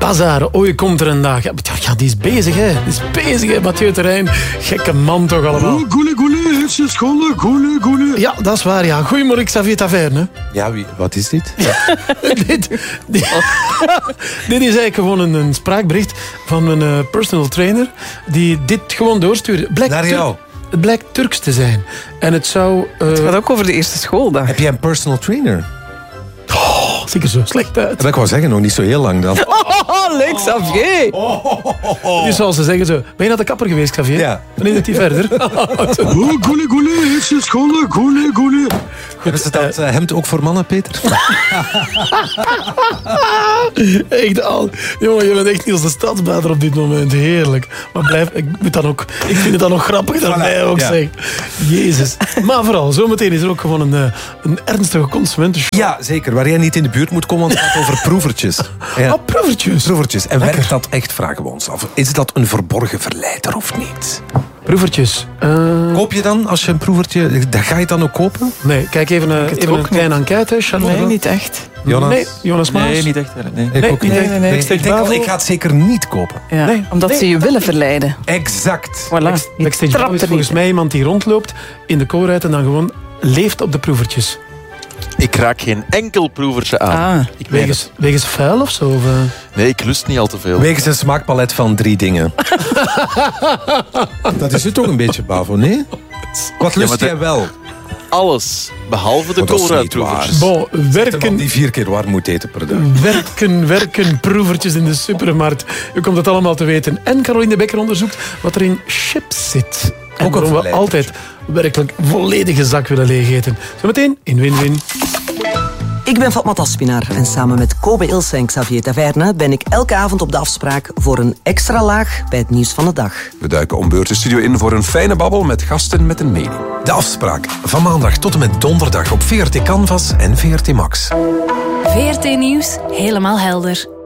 Bazar, ooit komt er een dag. Ja, die is bezig, hè. Die is bezig, hè, Mathieu Terrein. Gekke man toch allemaal. Goeie, heeft ze scholen, goeie. Ja, dat is waar, ja. Goedemorgen, Xavier Taverne. Ja, wat is dit? Ja. Dit is eigenlijk gewoon een spraakbericht van een personal trainer die dit gewoon doorstuurde. Naar jou? Het blijkt Turks te zijn. En het zou... Het gaat ook over de eerste schooldag. Heb jij een personal trainer? Oh, ziet er zo slecht uit. Dat wou zeggen, nog niet zo heel lang dan. Oh, leuk, Xavier. Dus zoals ze zeggen zo... Ben je naar de kapper geweest, Xavier? Ja. Dan is het niet verder. Goeie, heeft ze scholen, goeie. Is dat hemd ook voor mannen, Peter? Echt al. Jongen, je bent echt niet als de stadsbader op dit moment. Heerlijk. Maar ik vind het dan nog grappig daarbij ook, zeg. Jezus. Maar vooral, zometeen is er ook gewoon een ernstige consumentenshow. Ja, zeker. Waar jij niet in de buurt moet komen, want het gaat over proevertjes. Ja. Oh, proevertjes. Proevertjes. En werkt dat echt, vragen we ons af. Is dat een verborgen verleider of niet? Proevertjes. Koop je dan, als je een proevertje... Ga je het dan ook kopen? Nee, kijk even een kleine enquête. Charlotte. Nee, niet echt. Jonas? Nee, Jonas Maas. Nee, niet echt. Nee. Ik ook niet. Nee. Ik denk al, ik ga het zeker niet kopen. Ja, Nee. omdat ze je willen verleiden. Exact. Voilà. Je Backstage trapt Bar is er volgens niet. mij iemand die rondloopt in de koolruit en dan gewoon leeft op de proevertjes. Ik raak geen enkel proevertje aan. Ah, Ik meen het. Wegens vuil of zo? Of, Nee, ik lust niet al te veel. Wegens een smaakpalet van 3 dingen. Dat is het toch een beetje, Bavo, nee? Wat lust maar jij wel? Alles, behalve de Maar dat is niet koolruitproevertjes. bon, Werken die 4 keer warm moet eten per dag. werken proevertjes in de supermarkt. U komt het allemaal te weten. En Caroline de Bekker onderzoekt wat er in chips zit. Ook Ook waarom we verleider. altijd werkelijk volledige zak willen leegeten. Zometeen in Win-Win. Ik ben Fatma Aspinaar en samen met Kobe Ilse en Xavier Taverne ben ik elke avond op de afspraak voor een extra laag bij het nieuws van de dag. We duiken om beurt de studio in voor een fijne babbel met gasten met een mening. De afspraak van maandag tot en met donderdag op VRT Canvas en VRT Max. VRT Nieuws, helemaal helder.